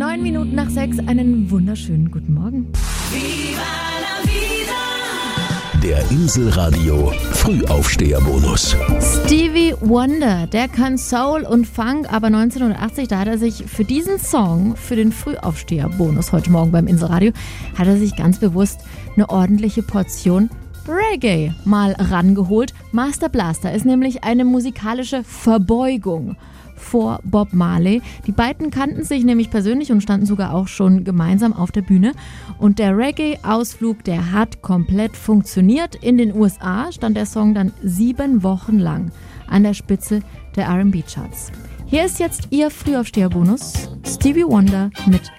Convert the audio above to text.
9 Minuten nach 6, einen wunderschönen guten Morgen. Der Inselradio Frühaufsteher-Bonus. Stevie Wonder, der kann Soul und Funk, aber 1980, da hat er sich für diesen Song, für den Frühaufsteher-Bonus heute Morgen beim Inselradio, hat er sich ganz bewusst eine ordentliche Portion Reggae mal rangeholt. Master Blaster ist nämlich eine musikalische Verbeugung vor Bob Marley. Die beiden kannten sich nämlich persönlich und standen sogar auch schon gemeinsam auf der Bühne. Und der Reggae-Ausflug, der hat komplett funktioniert. In den USA stand der Song dann 7 Wochen lang an der Spitze der R&B-Charts. Hier ist jetzt Ihr Frühaufsteher-Bonus. Stevie Wonder mit